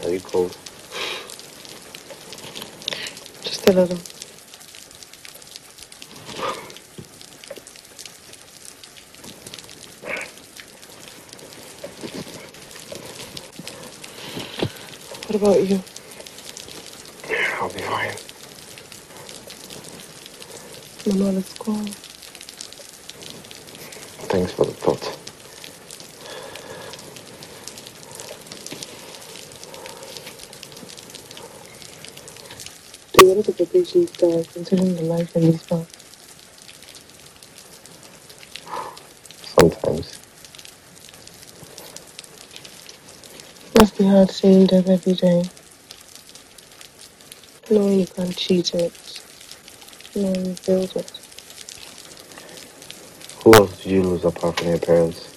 Are you cold? Just a little. What about you? I'll be fine. Mama's call. Thanks for the thought. Do you look at the patient's die considering the life in these parts? Sometimes. Must be hard seeing death every day. Knowing you can't cheat it. Knowing you build it. Who else did you lose apart from your parents?